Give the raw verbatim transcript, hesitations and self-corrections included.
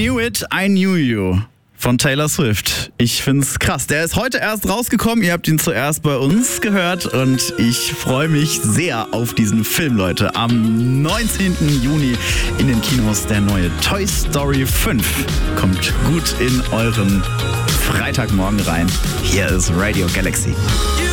Knew It, I Knew You von Taylor Swift. Ich find's krass. Der ist heute erst rausgekommen. Ihr habt ihn zuerst bei uns gehört und ich freue mich sehr auf diesen Film, Leute. Am neunzehnten Juni in den Kinos der neue Toy Story fünf. Kommt gut in euren Freitagmorgen rein. Hier ist Radio Galaxy.